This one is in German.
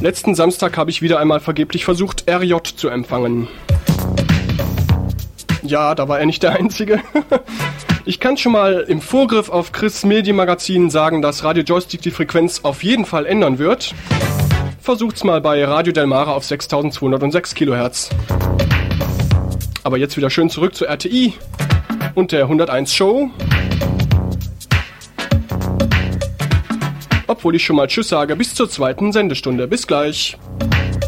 Letzten Samstag habe ich wieder einmal vergeblich versucht, RJ zu empfangen. Ja, da war er nicht der Einzige. Ich kann schon mal im Vorgriff auf Chris Medienmagazin sagen, dass Radio Joystick die Frequenz auf jeden Fall ändern wird. Versucht's mal bei Radio Del Mare auf 6206 kHz. Aber jetzt wieder schön zurück zur RTI und der 101 Show. Obwohl ich schon mal Tschüss sage, bis zur zweiten Sendestunde. Bis gleich.